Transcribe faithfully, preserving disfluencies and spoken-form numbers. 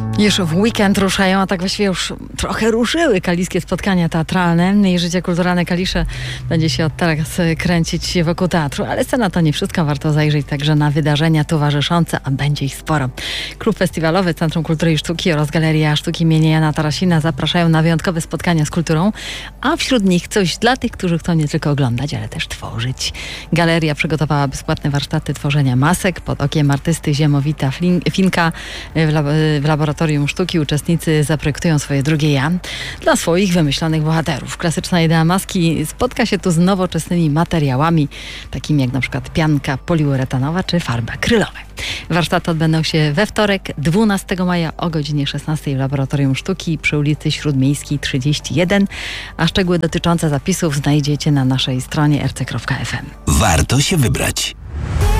Już w weekend ruszają, a tak właściwie już trochę ruszyły kaliskie spotkania teatralne i życie kulturalne Kalisze będzie się od teraz kręcić wokół teatru, ale scena to nie wszystko, warto zajrzeć także na wydarzenia towarzyszące, a będzie ich sporo. Klub Festiwalowy Centrum Kultury i Sztuki oraz Galeria Sztuki im. Jana Tarasina zapraszają na wyjątkowe spotkania z kulturą, a wśród nich coś dla tych, którzy chcą nie tylko oglądać, ale też tworzyć. Galeria przygotowała bezpłatne warsztaty tworzenia masek pod okiem artysty Ziemowita Finka w, lab w laboratorium sztuki. Uczestnicy zaprojektują swoje drugie ja dla swoich wymyślonych bohaterów. Klasyczna idea maski spotka się tu z nowoczesnymi materiałami, takimi jak na przykład pianka poliuretanowa czy farby akrylowe. Warsztaty odbędą się we wtorek, dwunastego maja o godzinie szesnastej w Laboratorium Sztuki przy ulicy Śródmiejskiej trzydzieści jeden, a szczegóły dotyczące zapisów znajdziecie na naszej stronie r c kropka f m. Warto się wybrać.